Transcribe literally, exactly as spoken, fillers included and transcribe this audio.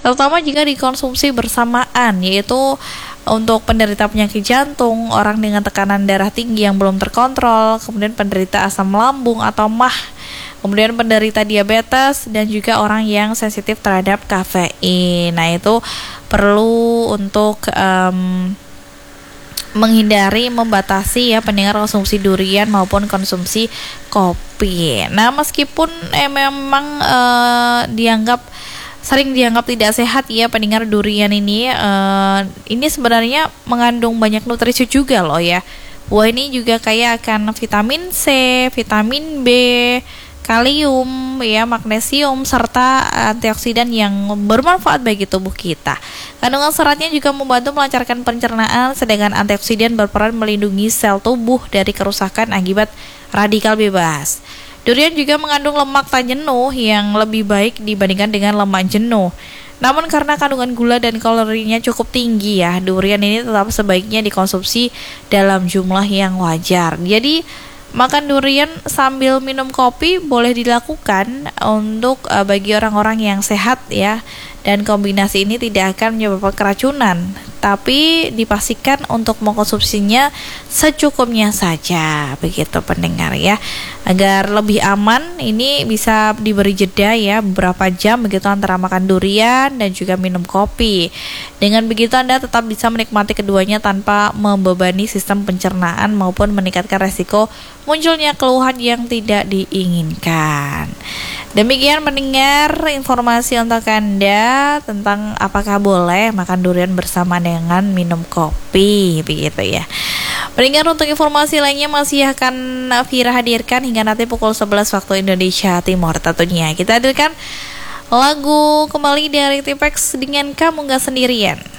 terutama jika dikonsumsi bersamaan, yaitu untuk penderita penyakit jantung, orang dengan tekanan darah tinggi yang belum terkontrol, kemudian penderita asam lambung atau M A H, kemudian penderita diabetes, dan juga orang yang sensitif terhadap kafein. Nah, itu perlu untuk um, menghindari, membatasi ya pendengar konsumsi durian maupun konsumsi kopi. Nah, meskipun eh, memang eh, dianggap sering dianggap tidak sehat ya pendengar, durian ini uh, ini sebenarnya mengandung banyak nutrisi juga loh ya. Buah ini juga kaya akan vitamin C, vitamin B, kalium, ya, magnesium, serta antioksidan yang bermanfaat bagi tubuh kita. Kandungan seratnya juga membantu melancarkan pencernaan, sedangkan antioksidan berperan melindungi sel tubuh dari kerusakan akibat radikal bebas. Durian juga mengandung lemak tak jenuh yang lebih baik dibandingkan dengan lemak jenuh. Namun karena kandungan gula dan kalorinya cukup tinggi ya, durian ini tetap sebaiknya dikonsumsi dalam jumlah yang wajar. Jadi makan durian sambil minum kopi boleh dilakukan untuk uh, bagi orang-orang yang sehat ya. Dan kombinasi ini tidak akan menyebabkan keracunan, tapi dipastikan untuk mengkonsumsinya secukupnya saja, begitu pendengar ya. Agar lebih aman, ini bisa diberi jeda ya beberapa jam begitu antara makan durian dan juga minum kopi. Dengan begitu Anda tetap bisa menikmati keduanya tanpa membebani sistem pencernaan maupun meningkatkan resiko munculnya keluhan yang tidak diinginkan. Demikian pendengar informasi untuk Anda tentang apakah boleh makan durian bersama dengan minum kopi, begitu ya. Pendengar, untuk informasi lainnya masih akan Vira hadirkan hingga nanti pukul sebelas waktu Indonesia Timur tentunya. Kita hadirkan lagu kembali dari Tipex dengan Kamu Gak Sendirian.